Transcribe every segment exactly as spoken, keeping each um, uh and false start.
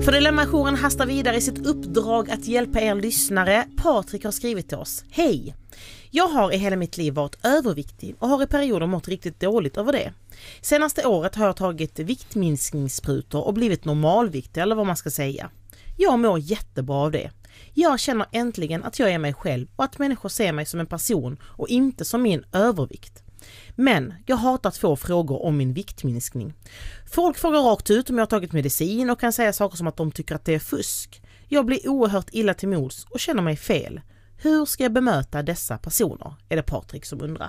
För Dilemma-jouren hastar vidare i sitt uppdrag att hjälpa er lyssnare. Patrik har skrivit till oss. Hej! Jag har i hela mitt liv varit överviktig och har i perioder mått riktigt dåligt över det. Senaste året har jag tagit viktminskningssprutor och blivit normalviktig, eller vad man ska säga. Jag mår jättebra av det. Jag känner äntligen att jag är mig själv och att människor ser mig som en person och inte som min övervikt. Men jag hatar att få frågor om min viktminskning. Folk frågar rakt ut om jag har tagit medicin och kan säga saker som att de tycker att det är fusk. Jag blir oerhört illa till mods och känner mig fel. Hur ska jag bemöta dessa personer? Är det Patrik som undrar.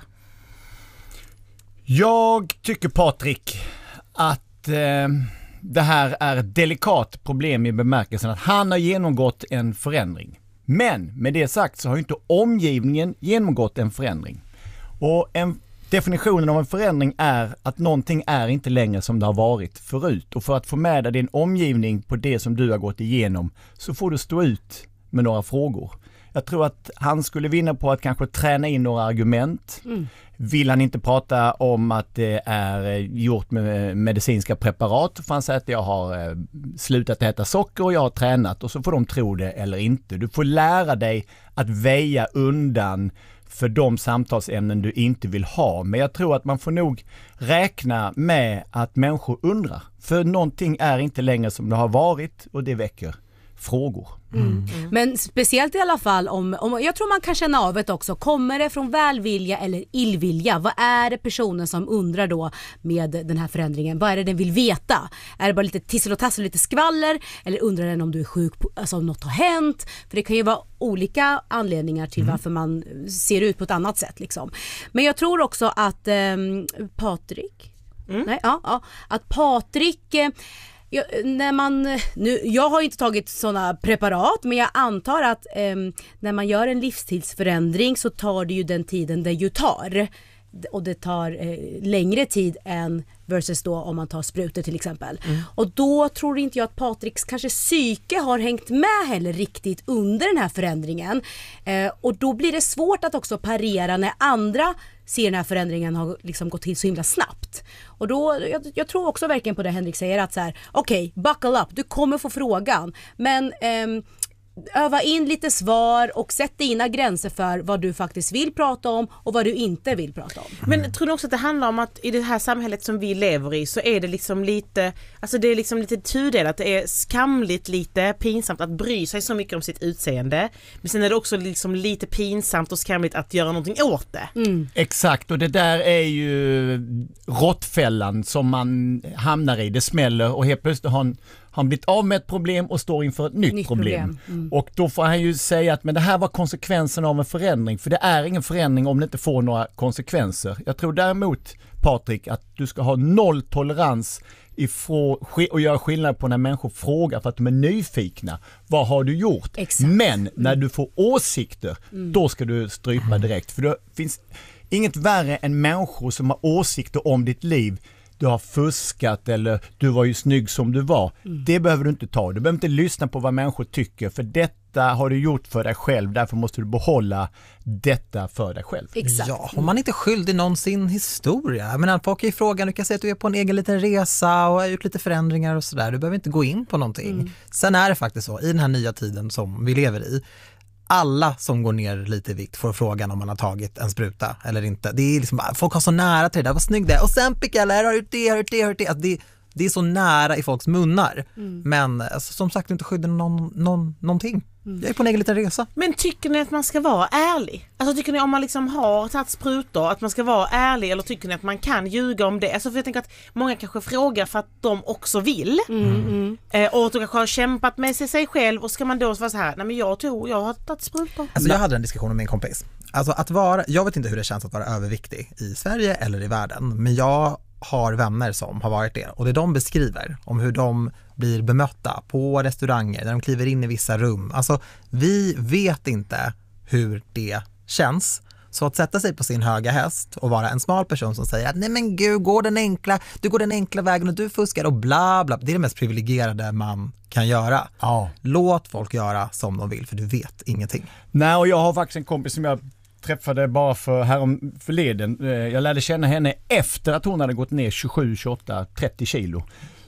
Jag tycker, Patrik, att eh, det här är ett delikat problem i bemärkelsen att han har genomgått en förändring. Men med det sagt så har ju inte omgivningen genomgått en förändring. Och en definitionen av en förändring är att någonting är inte längre som det har varit förut. Och för att få med dig din omgivning på det som du har gått igenom så får du stå ut med några frågor. Jag tror att han skulle vinna på att kanske träna in några argument. Mm. Vill han inte prata om att det är gjort med medicinska preparat, för han säger att jag har slutat äta socker och jag har tränat, och så får de tro det eller inte. Du får lära dig att väja undan för de samtalsämnen du inte vill ha. Men jag tror att man får nog räkna med att människor undrar. För någonting är inte längre som det har varit, och det väcker frågor. Mm. Mm. Men speciellt i alla fall om, om, jag tror man kan känna av det också. Kommer det från välvilja eller illvilja? Vad är det personen som undrar då med den här förändringen? Vad är det den vill veta? Är det bara lite tissel och tassel, lite skvaller? Eller undrar den om du är sjuk, alltså om något har hänt? För det kan ju vara olika anledningar till mm. varför man ser ut på ett annat sätt liksom. Men jag tror också att eh, Patrik mm. nej, ja, ja, att Patrik eh, Jag, när man, nu, jag har inte tagit sådana preparat, men jag antar att eh, när man gör en livsstilsförändring så tar det ju den tiden det ju tar. Och det tar eh, längre tid än versus då om man tar sprutor till exempel. Mm. Och då tror inte jag att Patriks kanske psyke har hängt med heller riktigt under den här förändringen. Eh, och då blir det svårt att också parera när andra ser den här förändringen har liksom gått till så himla snabbt. Och då, jag, jag tror också verkligen på det Henrik säger, att så här, okej, okay, buckle up, du kommer få frågan. Men ehm, öva in lite svar och sätt dina gränser för vad du faktiskt vill prata om och vad du inte vill prata om. Men tror du också att det handlar om att i det här samhället som vi lever i så är det liksom lite, alltså det är liksom lite tudelat, det är skamligt, lite pinsamt att bry sig så mycket om sitt utseende, men sen är det också liksom lite pinsamt och skamligt att göra någonting åt det. Mm. Exakt, och det där är ju råttfällan som man hamnar i, det smäller och helt plötsligt har en han blivit av med ett problem och står inför ett nytt, nytt problem. problem. Mm. Och då får han ju säga att men det här var konsekvensen av en förändring. För det är ingen förändring om det inte får några konsekvenser. Jag tror däremot, Patrik, att du ska ha noll tolerans ifrån, och göra skillnad på när människor frågar för att de är nyfikna. Vad har du gjort? Exakt. Men mm. när du får åsikter, mm. då ska du strypa direkt. För det finns inget värre än människor som har åsikter om ditt liv. Du har fuskat eller du var ju snygg som du var. Mm. Det behöver du inte ta. Du behöver inte lyssna på vad människor tycker, för detta har du gjort för dig själv. Därför måste du behålla detta för dig själv. Exakt. Ja, om man inte skyldig någon sin historia. Jag menar, folk är i frågan, du kan säga att du är på en egen liten resa och har gjort lite förändringar och sådär. Du behöver inte gå in på någonting. Mm. Sen är det faktiskt så, i den här nya tiden som vi lever i, alla som går ner lite i vikt får frågan om man har tagit en spruta eller inte. Det är liksom bara, folk har så nära till det där, vad snygg det är. Och sen pick eller har du det, har du det, har du det. Alltså det, det är så nära i folks munnar. Mm. Men alltså, som sagt, inte skydda någon, någon, någonting. Mm. Jag är på en egen liten resa. Men tycker ni att man ska vara ärlig? Alltså tycker ni om man liksom har tagit sprutor att man ska vara ärlig, eller tycker ni att man kan ljuga om det? Alltså för jag tänker att många kanske frågar för att de också vill. Mm, mm. Eh, och att de kanske har kämpat med sig, sig själv, och ska man då vara så här, nej men jag tror jag har tagit sprutor. Alltså jag hade en diskussion med min kompis. Alltså att vara, jag vet inte hur det känns att vara överviktig i Sverige eller i världen, men jag har vänner som har varit det, och det de beskriver om hur de blir bemötta på restauranger, när de kliver in i vissa rum. Alltså vi vet inte hur det känns. Så att sätta sig på sin höga häst och vara en smal person som säger att nej men gud, går den enkla, du går den enkla vägen och du fuskar och bla bla. Det är det mest privilegierade man kan göra. Ja. Låt folk göra som de vill, för du vet ingenting. Nej, och jag har faktiskt en kompis som jag träffade bara för härom förleden. Jag lärde känna henne efter att hon hade gått ner tjugosju, tjugoåtta, trettio kilo.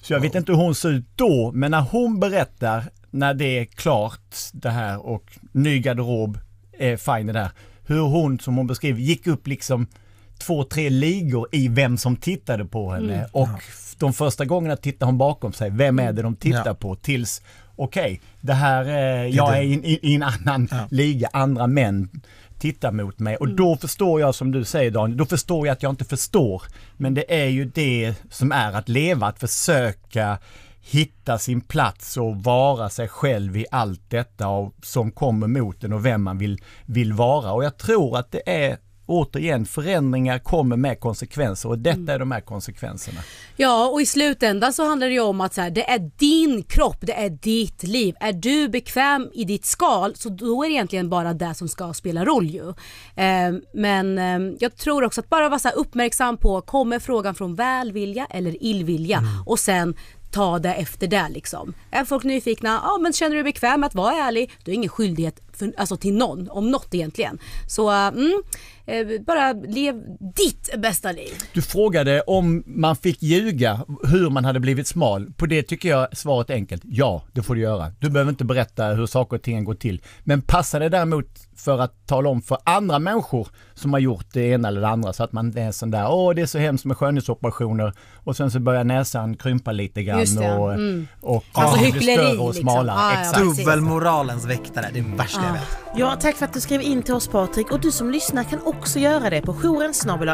Så jag vet inte hur hon ser ut då, men när hon berättar när det är klart det här och ny garderob är fine det där. Hur hon, som hon beskriver, gick upp liksom två, tre ligor i vem som tittade på henne. Mm. Och de första gångerna tittar hon bakom sig. Vem är det de tittar ja. på? Tills, okej, okay, det här är, jag är i, i, i en annan ja. liga. Andra män tittar mot mig. Och mm. då förstår jag, som du säger Daniel, då förstår jag att jag inte förstår. Men det är ju det som är att leva, att försöka hitta sin plats och vara sig själv i allt detta och som kommer mot en och vem man vill, vill vara. Och jag tror att det är återigen, förändringar kommer med konsekvenser och detta är de här konsekvenserna. Ja, och i slutändan så handlar det ju om att så här, det är din kropp, det är ditt liv. Är du bekväm i ditt skal, så då är det egentligen bara det som ska spela roll ju. Eh, men eh, jag tror också att bara vara så här uppmärksam på, kommer frågan från välvilja eller illvilja? Mm. Och sen ta det efter det liksom. Är folk nyfikna? Ja, men känner du dig bekväm med att vara ärlig? Du har ingen skyldighet för, alltså till någon, om något egentligen. Så mm, eh, bara lev ditt bästa liv. Du frågade om man fick ljuga hur man hade blivit smal. På det tycker jag svaret är enkelt. Ja, det får du göra. Du behöver inte berätta hur saker och ting går till. Men passar det däremot för att tala om för andra människor som har gjort det ena eller det andra, så att man är sån där, åh det är så hemskt med skönhetsoperationer, och sen så börjar näsan krympa lite grann och, mm. och, och alltså blir hyckleri större och smalare. Liksom. Ah, ja, dubbelmoralens väktare, det är värsta ah. jag vet. Ja, tack för att du skrev in till oss Patrik, och du som lyssnar kan också göra det på jouren snabel-a